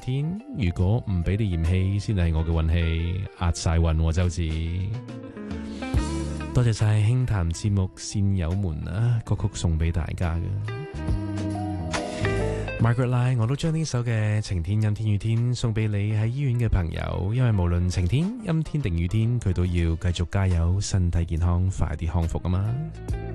天，如果唔俾你嫌棄，先係我嘅運氣，壓晒運喎周子。多謝晒輕談節目線友們啊，歌曲送俾大家嘅。Margaret Lai， 我都將呢首嘅晴天陰天雨天送俾你喺醫院嘅朋友，因為無論晴天陰天定雨天，佢都要繼續加油，身體健康，快啲康復啊嘛。